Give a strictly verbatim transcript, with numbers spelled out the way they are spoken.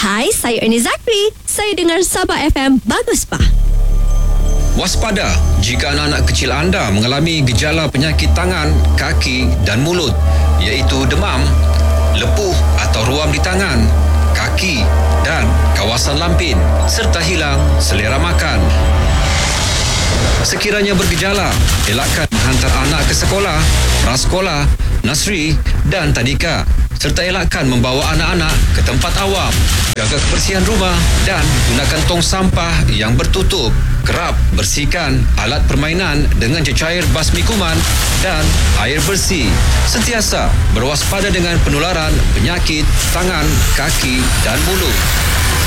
Hai, saya Ernie Zakri. Saya dengar Sabah F M. Bagus, Pak. Waspada jika anak-anak kecil anda mengalami gejala penyakit tangan, kaki dan mulut, iaitu demam, lepuh atau ruam di tangan, kaki dan kawasan lampin, serta hilang selera makan. Sekiranya bergejala, elakkan menghantar anak ke sekolah, prasekolah, nursery dan tadika, serta elakkan membawa anak-anak ke tempat awam. Jaga kebersihan rumah dan gunakan tong sampah yang bertutup. Kerap bersihkan alat permainan dengan cecair basmi kuman dan air bersih. Sentiasa berwaspada dengan penularan penyakit tangan, kaki dan mulut.